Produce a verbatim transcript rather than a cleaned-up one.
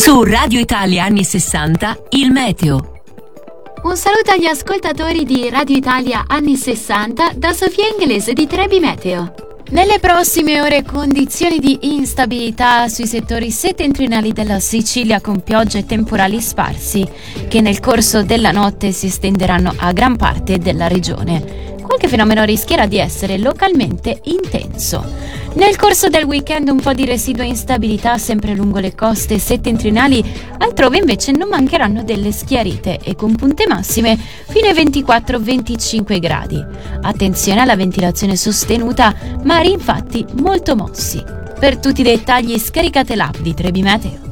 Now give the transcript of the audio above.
Su Radio Italia anni sessanta, il meteo. Un saluto agli ascoltatori di Radio Italia anni sessanta da Sofia Inglese di Trebi Meteo. Nelle prossime ore condizioni di instabilità sui settori settentrionali della Sicilia con piogge e temporali sparsi che nel corso della notte si estenderanno a gran parte della regione. Qualche fenomeno rischierà di essere localmente intenso. Nel corso del weekend un po' di residua instabilità sempre lungo le coste settentrionali, altrove invece non mancheranno delle schiarite e con punte massime fino ai ventiquattro venticinque gradi. Attenzione alla ventilazione sostenuta, mari infatti molto mossi. Per tutti i dettagli scaricate l'app di Trebi Meteo.